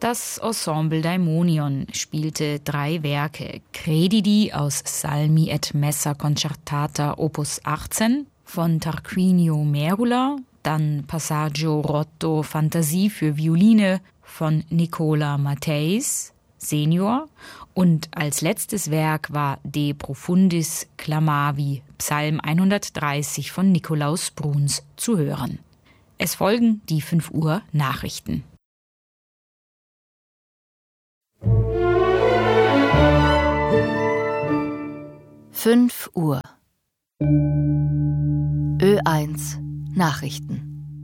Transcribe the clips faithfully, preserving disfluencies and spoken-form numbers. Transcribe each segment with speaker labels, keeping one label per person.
Speaker 1: Das Ensemble Daimonion spielte drei Werke. Credidi aus Salmi et Messa Concertata Opus achtzehn von Tarquinio Merula, dann Passaggio Rotto Fantasie für Violine von Nicola Matteis Senior und als letztes Werk war De Profundis Clamavi, Psalm hundertdreißig von Nikolaus Bruns zu hören. Es folgen die fünf Uhr Nachrichten.
Speaker 2: fünf Uhr. Ö eins Nachrichten.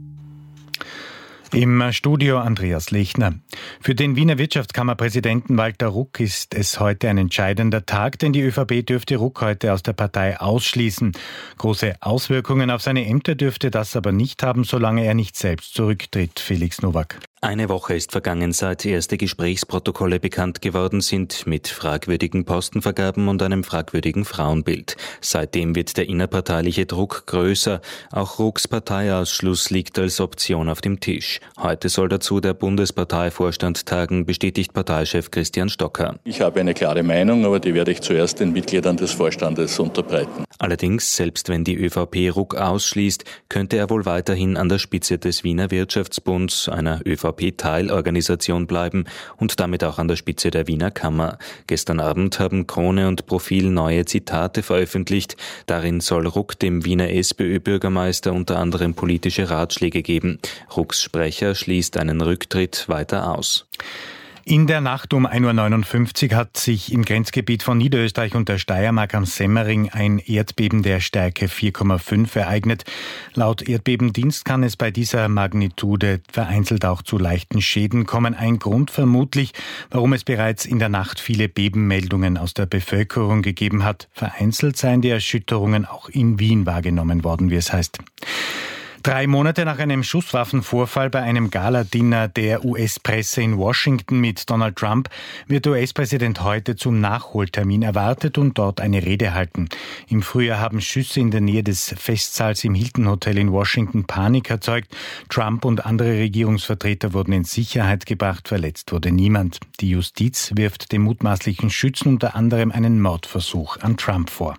Speaker 3: Im Studio Andreas Lechner. Für den Wiener Wirtschaftskammerpräsidenten Walter Ruck ist es heute ein entscheidender Tag, denn die ÖVP dürfte Ruck heute aus der Partei ausschließen. Große Auswirkungen auf seine Ämter dürfte das aber nicht haben, solange er nicht selbst zurücktritt. Felix Nowak.
Speaker 4: Eine Woche ist vergangen, seit erste Gesprächsprotokolle bekannt geworden sind, mit fragwürdigen Postenvergaben und einem fragwürdigen Frauenbild. Seitdem wird der innerparteiliche Druck größer. Auch Rucks Parteiausschluss liegt als Option auf dem Tisch. Heute soll dazu der Bundesparteivorstand tagen, bestätigt Parteichef Christian Stocker.
Speaker 5: Ich habe eine klare Meinung, aber die werde ich zuerst den Mitgliedern des Vorstandes unterbreiten.
Speaker 4: Allerdings, selbst wenn die ÖVP Ruck ausschließt, könnte er wohl weiterhin an der Spitze des Wiener Wirtschaftsbunds, einer ÖVP-Teilorganisation, bleiben und damit auch an der Spitze der Wiener Kammer. Gestern Abend haben Krone und Profil neue Zitate veröffentlicht. Darin soll Ruck dem Wiener SPÖ-Bürgermeister unter anderem politische Ratschläge geben. Rucks Sprecher schließt einen Rücktritt weiter aus.
Speaker 3: In der Nacht um ein Uhr neunundfünfzig hat sich im Grenzgebiet von Niederösterreich und der Steiermark am Semmering ein Erdbeben der Stärke vier Komma fünf ereignet. Laut Erdbebendienst kann es bei dieser Magnitude vereinzelt auch zu leichten Schäden kommen. Ein Grund vermutlich, warum es bereits in der Nacht viele Bebenmeldungen aus der Bevölkerung gegeben hat. Vereinzelt seien die Erschütterungen auch in Wien wahrgenommen worden, wie es heißt. Drei Monate nach einem Schusswaffenvorfall bei einem Galadinner der U S-Presse in Washington mit Donald Trump wird U S-Präsident heute zum Nachholtermin erwartet und dort eine Rede halten. Im Frühjahr haben Schüsse in der Nähe des Festsaals im Hilton Hotel in Washington Panik erzeugt. Trump und andere Regierungsvertreter wurden in Sicherheit gebracht, verletzt wurde niemand. Die Justiz wirft dem mutmaßlichen Schützen unter anderem einen Mordversuch an Trump vor.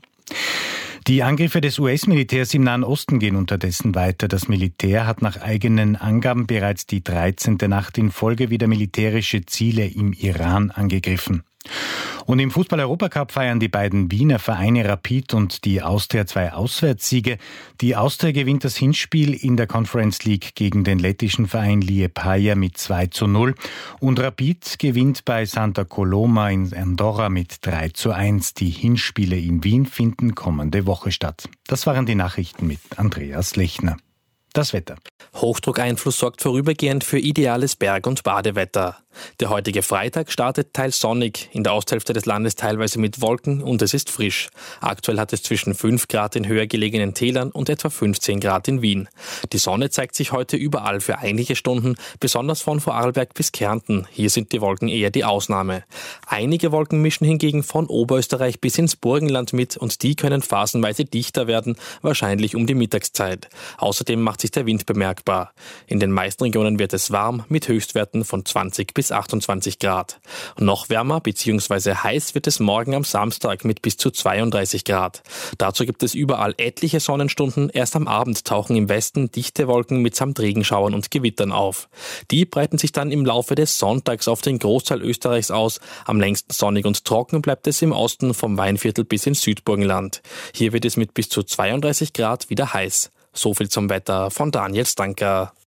Speaker 3: Die Angriffe des U S-Militärs im Nahen Osten gehen unterdessen weiter. Das Militär hat nach eigenen Angaben bereits die dreizehnte Nacht in Folge wieder militärische Ziele im Iran angegriffen. Und im Fußball-Europacup feiern die beiden Wiener Vereine Rapid und die Austria zwei Auswärtssiege. Die Austria gewinnt das Hinspiel in der Conference League gegen den lettischen Verein Liepaja mit zwei zu null. Und Rapid gewinnt bei Santa Coloma in Andorra mit drei zu eins. Die Hinspiele in Wien finden kommende Woche statt. Das waren die Nachrichten mit Andreas Lechner. Das Wetter.
Speaker 6: Hochdruckeinfluss sorgt vorübergehend für ideales Berg- und Badewetter. Der heutige Freitag startet teils sonnig, in der Osthälfte des Landes teilweise mit Wolken und es ist frisch. Aktuell hat es zwischen fünf Grad in höher gelegenen Tälern und etwa fünfzehn Grad in Wien. Die Sonne zeigt sich heute überall für einige Stunden, besonders von Vorarlberg bis Kärnten. Hier sind die Wolken eher die Ausnahme. Einige Wolken mischen hingegen von Oberösterreich bis ins Burgenland mit und die können phasenweise dichter werden, wahrscheinlich um die Mittagszeit. Außerdem macht sich der Wind bemerkbar. In den meisten Regionen wird es warm mit Höchstwerten von zwanzig bis achtundzwanzig Grad. Noch wärmer bzw. heiß wird es morgen am Samstag mit bis zu zweiunddreißig Grad. Dazu gibt es überall etliche Sonnenstunden. Erst am Abend tauchen im Westen dichte Wolken mitsamt Regenschauern und Gewittern auf. Die breiten sich dann im Laufe des Sonntags auf den Großteil Österreichs aus. Am längsten sonnig und trocken bleibt es im Osten vom Weinviertel bis ins Südburgenland. Hier wird es mit bis zu zweiunddreißig Grad wieder heiß. So viel zum Wetter von Daniel Stanker.